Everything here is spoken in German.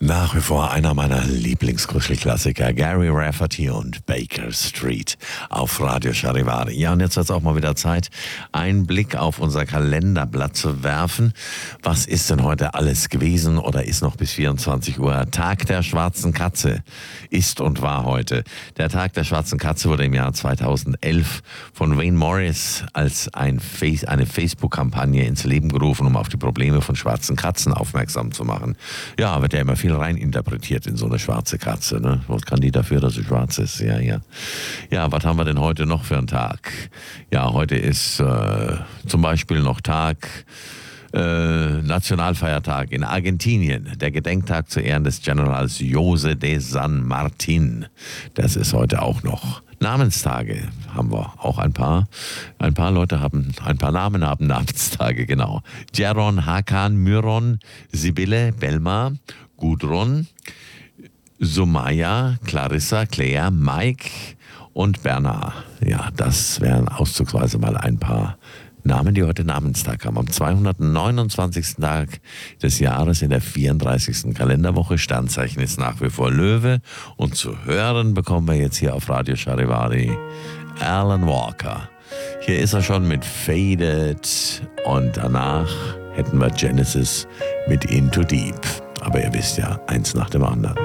Nach wie vor einer meiner Lieblingskuschelklassiker, Gary Rafferty und Baker Street auf Radio Charivari. Ja, und jetzt wird es auch mal wieder Zeit, einen Blick auf unser Kalenderblatt zu werfen. Was ist denn heute alles gewesen oder ist noch bis 24 Uhr? Tag der schwarzen Katze ist und war heute. Der Tag der schwarzen Katze wurde im Jahr 2011 von Wayne Morris als eine Facebook-Kampagne ins Leben gerufen, um auf die Probleme von schwarzen Katzen aufmerksam zu machen. Ja, wird ja immer viel rein interpretiert in so eine schwarze Katze. Ne? Was kann die dafür, dass sie schwarz ist? Ja. Ja, was haben wir denn heute noch für einen Tag? Ja, heute ist zum Beispiel noch Nationalfeiertag in Argentinien, der Gedenktag zu Ehren des Generals José de San Martín. Das ist heute auch noch. Namenstage haben wir auch ein paar. Ein paar Namen haben Namenstage, genau. Jaron, Hakan, Myron, Sibylle, Belma, Gudrun, Sumaya, Clarissa, Claire, Mike und Bernard. Ja, das wären auszugsweise mal ein paar Namen, die heute Namenstag haben. Am 229. Tag des Jahres in der 34. Kalenderwoche. Sternzeichen ist nach wie vor Löwe. Und zu hören bekommen wir jetzt hier auf Radio Charivari Alan Walker. Hier ist er schon mit Faded und danach hätten wir Genesis mit Into Deep. Aber ihr wisst ja, eins nach dem anderen.